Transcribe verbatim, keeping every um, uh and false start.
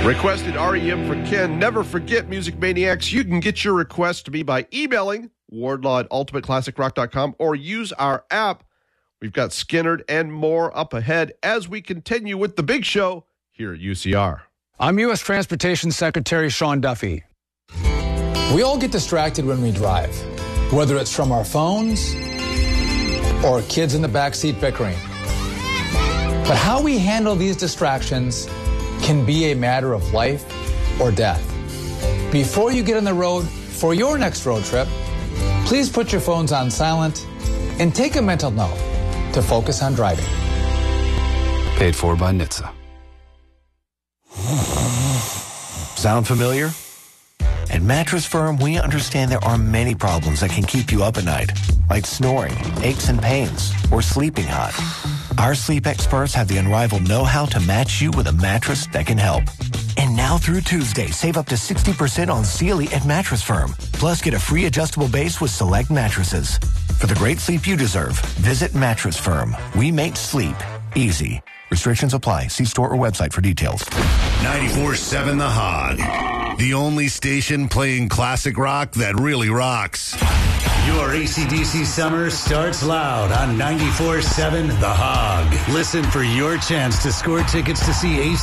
Requested R E M for Ken. Never forget, Music Maniacs, you can get your request to me by emailing wardlaw at ultimate classic rock dot com or use our app. We've got Skinnerd and more up ahead as we continue with the big show here at U C R. I'm U S Transportation Secretary Sean Duffy. We all get distracted when we drive, whether it's from our phones or kids in the backseat bickering. But how we handle these distractions can be a matter of life or death. Before you get on the road for your next road trip, please put your phones on silent and take a mental note to focus on driving. Paid for by N H T S A. Sound familiar? At Mattress Firm, we understand there are many problems that can keep you up at night, like snoring, aches and pains, or sleeping hot. Our sleep experts have the unrivaled know-how to match you with a mattress that can help. And now through Tuesday, save up to sixty percent on Sealy at Mattress Firm. Plus, get a free adjustable base with select mattresses. For the great sleep you deserve, visit Mattress Firm. We make sleep easy. Restrictions apply. See store or website for details. ninety-four seven The Hog. The only station playing classic rock that really rocks. Your A C D C summer starts loud on ninety-four seven The Hog. Listen for your chance to score tickets to see A C